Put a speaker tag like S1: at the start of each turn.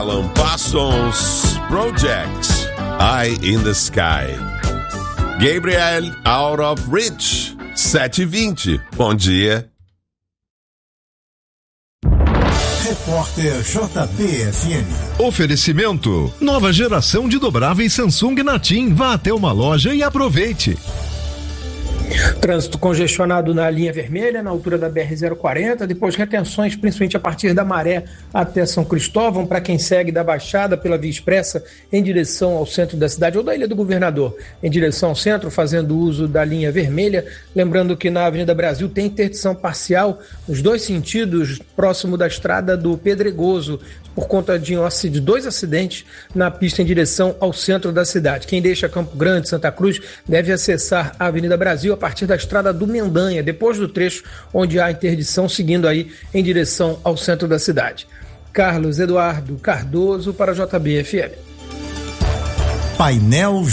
S1: Alan Parsons Project, Eye in the Sky. Gabriel, Out of Reach, 7h20. Bom dia.
S2: Repórter JBFM.
S3: Oferecimento: nova geração de dobráveis Samsung na TIM. Vá até uma loja e aproveite.
S4: Trânsito congestionado na linha vermelha, na altura da BR-040, depois retenções, principalmente a partir da Maré até São Cristóvão, para quem segue da Baixada pela Via Expressa em direção ao centro da cidade, ou da Ilha do Governador, em direção ao centro, fazendo uso da linha vermelha. Lembrando que na Avenida Brasil tem interdição parcial nos dois sentidos, próximo da estrada do Pedregoso, por conta de dois acidentes na pista em direção ao centro da cidade. Quem deixa Campo Grande, Santa Cruz, deve acessar a Avenida Brasil a partir da estrada do Mendanha, depois do trecho onde há interdição, seguindo aí em direção ao centro da cidade. Carlos Eduardo Cardoso para a JBFM.
S2: Painel